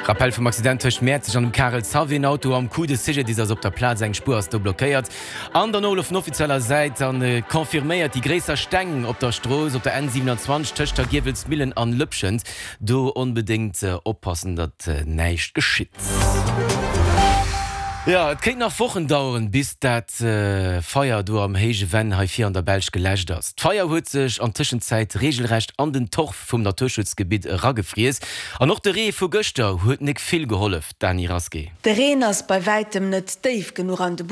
Rappel vom Accident töcht März an dem Karel Zawin Auto am Coup de Sige, die op der Platz eng Spur ist blockiert. An der Nol auf offizieller Seite konfirmiert die gräser Stängen op der Stroß op der N27 töchter Gewels Millen an Lübschend. Du unbedingt oppassen, dat neicht geschieht. Ja, et kriegt nach Wochen dauern, bis dat Feuer du am Hege Wenn hier an der Belsch gelöscht hast. Feuer huet sich an Zwischenzeit regelrecht an den Torf vom Naturschutzgebiet raggefries. An noch der Reh vu Göster huet nicht viel geholfen, Dani Raske. Der Reh ist bei weitem nicht tief genug an